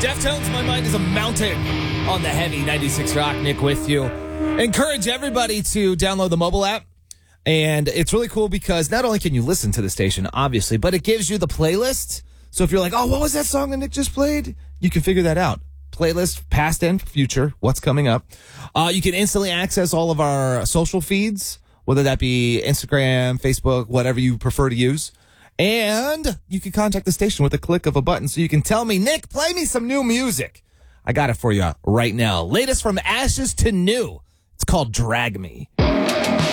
Deftones, My Mind is a Mountain on the Heavy 96 Rock. Nick with you. Encourage everybody to download the mobile app. And it's really cool because not only can you listen to the station, obviously, but it gives you the playlist. So if you're like, oh, what was that song that Nick just played? You can figure that out. Playlist, past and future, what's coming up. You can instantly access all of our social feeds, whether that be Instagram, Facebook, whatever you prefer to use. And you can contact the station with a click of a button so you can tell me, Nick, play me some new music. I got it for you right now. Latest from Ashes to New. It's called Drag Me.